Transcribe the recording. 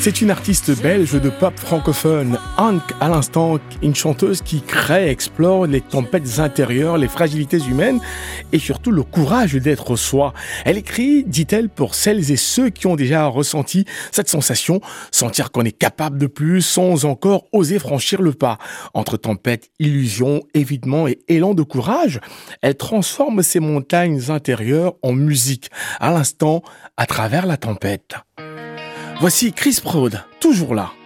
C'est une artiste belge de pop francophone, Hank à l'instant, une chanteuse qui crée, explore les tempêtes intérieures, les fragilités humaines et surtout le courage d'être soi. Elle écrit, dit-elle, pour celles et ceux qui ont déjà ressenti cette sensation, sentir qu'on est capable de plus sans encore oser franchir le pas. Entre tempête, illusion, évitement et élan de courage, elle transforme ces montagnes intérieures en musique, à l'instant, à travers la tempête. Voici Chris Proud, toujours là.